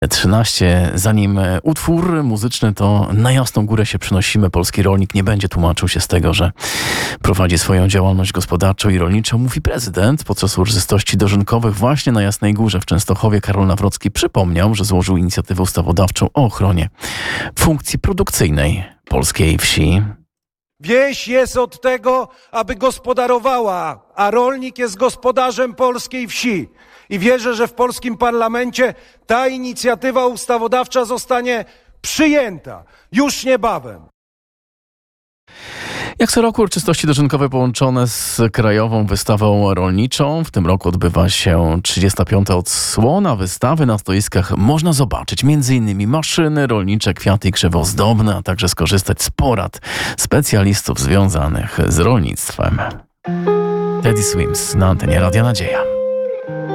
13. Zanim utwór muzyczny, to na Jasną Górę się przenosimy. Polski rolnik nie będzie tłumaczył się z tego, że prowadzi swoją działalność gospodarczą i rolniczą, mówi prezydent. Podczas uroczystości dożynkowych właśnie na Jasnej Górze w Częstochowie Karol Nawrocki przypomniał, że złożył inicjatywę ustawodawczą o ochronie funkcji produkcyjnej polskiej wsi. Wieś jest od tego, aby gospodarowała, a rolnik jest gospodarzem polskiej wsi. I wierzę, że w polskim parlamencie ta inicjatywa ustawodawcza zostanie przyjęta już niebawem. Jak co roku uroczystości dożynkowe połączone z krajową wystawą rolniczą. W tym roku odbywa się 35. odsłona wystawy. Na stoiskach można zobaczyć m.in. maszyny rolnicze, kwiaty i krzewy ozdobne, a także skorzystać z porad specjalistów związanych z rolnictwem. Teddy Swims na antenie Radia Nadzieja.